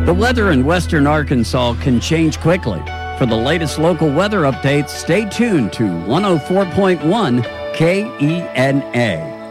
The weather in western Arkansas can change quickly. For the latest local weather updates, stay tuned to 104.1 KENA.